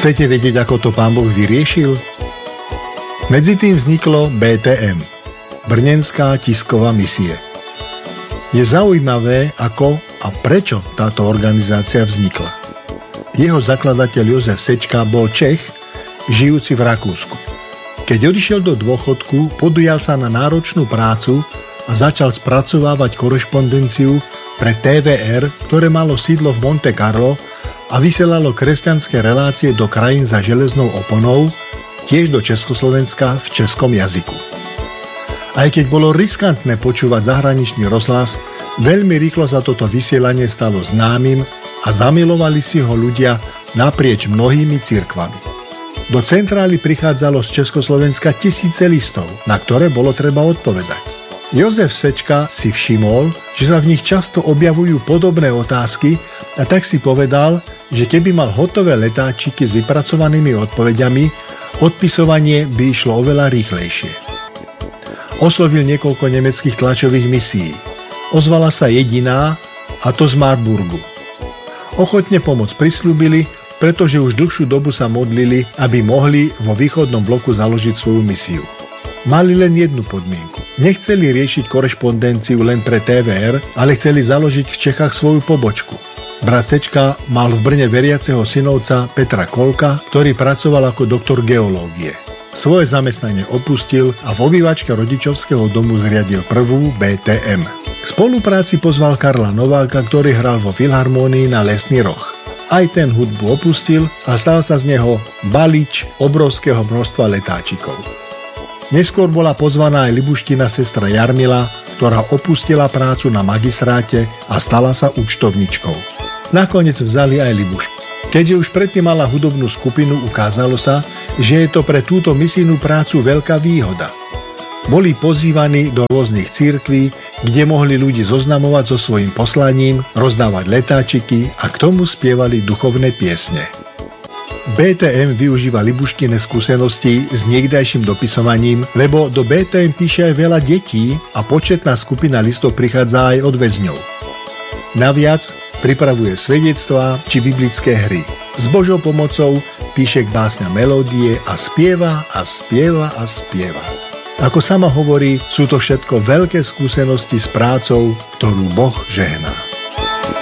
Chcete vedieť, ako to Pán Boh vyriešil? Medzi tým vzniklo BTM, Brnenská tisková misie. Je zaujímavé, ako a prečo táto organizácia vznikla. Jeho zakladateľ Jozef Sečka bol Čech, žijúci v Rakúsku. Keď odišiel do dôchodku, podujal sa na náročnú prácu a začal spracovávať korešpondenciu pre TVR, ktoré malo sídlo v Monte Carlo a vysielalo kresťanské relácie do krajín za železnou oponou, tiež do Československa v českom jazyku. Aj keď bolo riskantné počúvať zahraničný rozhlas, veľmi rýchlo sa toto vysielanie stalo známym a zamilovali si ho ľudia naprieč mnohými cirkvami. Do centrály prichádzalo z Československa tisíce listov, na ktoré bolo treba odpovedať. Jozef Sečka si všimol, že sa v nich často objavujú podobné otázky a tak si povedal, že keby mal hotové letáčiky s vypracovanými odpovediami, odpisovanie by išlo oveľa rýchlejšie. Oslovil niekoľko nemeckých tlačových misií. Ozvala sa jediná, a to z Marburgu. Ochotne pomoc prisľúbili, pretože už dlhšiu dobu sa modlili, aby mohli vo východnom bloku založiť svoju misiu. Mali len jednu podmienku. Nechceli riešiť korešpondenciu len pre TVR, ale chceli založiť v Čechách svoju pobočku. Brat Sečka mal v Brne veriaceho synovca Petra Kolka, ktorý pracoval ako doktor geológie. Svoje zamestnanie opustil a v obývačke rodičovského domu zriadil prvú BTM. K spolupráci pozval Karla Nováka, ktorý hral vo Filharmónii na Lesný roh. Aj ten hudbu opustil a stal sa z neho balič obrovského množstva letáčikov. Neskôr bola pozvaná aj Libuškina sestra Jarmila, ktorá opustila prácu na magistráte a stala sa účtovničkou. Nakoniec vzali aj Libušku. Keďže už predtým mala hudobnú skupinu, ukázalo sa, že je to pre túto misijnú prácu veľká výhoda. Boli pozývaní do rôznych cirkví, kde mohli ľudí zoznamovať so svojím poslaním, rozdávať letáčiky a k tomu spievali duchovné piesne. BTM využíva Libuškine skúsenosti s niekdajším dopisovaním, lebo do BTM píše aj veľa detí a početná skupina listov prichádza aj od väzňov. Naviac pripravuje svedectvá či biblické hry. S Božou pomocou píše k básňam melódie a spieva a spieva a spieva. Ako sama hovorí, sú to všetko veľké skúsenosti s prácou, ktorú Boh žehná.